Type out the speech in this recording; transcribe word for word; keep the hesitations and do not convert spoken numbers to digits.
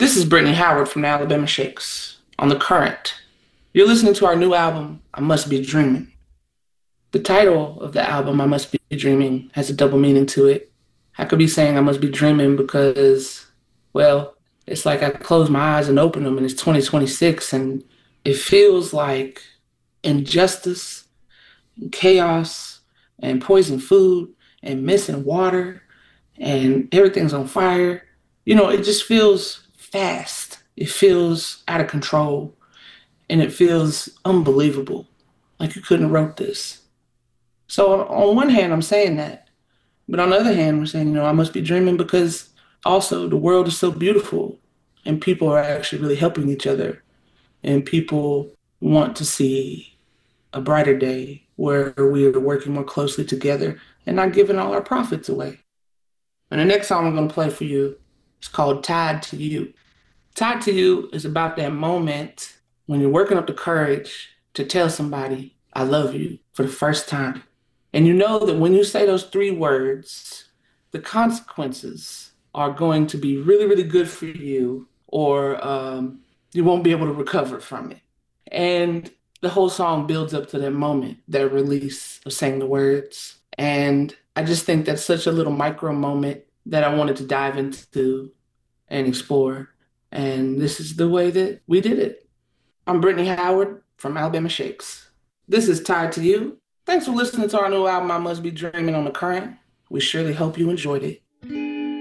This is Brittany Howard from the Alabama Shakes on The Current. You're listening to our new album, I Must Be Dreaming. The title of the album, I Must Be Dreaming, has a double meaning to it. I could be saying I must be dreaming because, well, it's like I close my eyes and open them and it's twenty twenty-six and it feels like injustice, and chaos, and poison food, and missing water, and everything's on fire. You know, it just feels fast. It feels out of control, and it feels unbelievable. Like you couldn't have wrote this. So on one hand, I'm saying that, but on the other hand, we're saying, you know, I must be dreaming because also the world is so beautiful, and people are actually really helping each other, and people want to see a brighter day where we are working more closely together and not giving all our profits away. And the next song I'm going to play for you is called Tied to You. Tied to You is about that moment when you're working up the courage to tell somebody, I love you for the first time. And you know that when you say those three words, the consequences are going to be really, really good for you, or um, you won't be able to recover from it. And the whole song builds up to that moment, that release of saying the words. And I just think that's such a little micro moment that I wanted to dive into and explore. And this is the way that we did it. I'm Brittany Howard from Alabama Shakes. This is Tied to You. Thanks for listening to our new album, I Must Be Dreaming on The Current. We surely hope you enjoyed it.